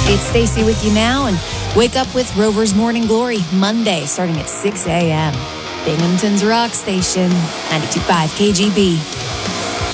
It's Stacey with you now, and wake up with Rover's Morning Glory, Monday, starting at 6 a.m. Binghamton's Rock Station, 92.5 KGB.